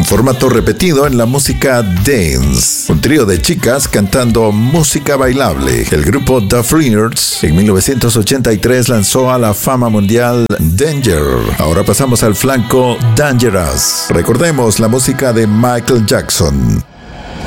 un formato repetido en la música dance. Un trío de chicas cantando música bailable. El grupo The Freers en 1983 lanzó a la fama mundial Danger. Ahora pasamos al flanco Dangerous. Recordemos la música de Michael Jackson.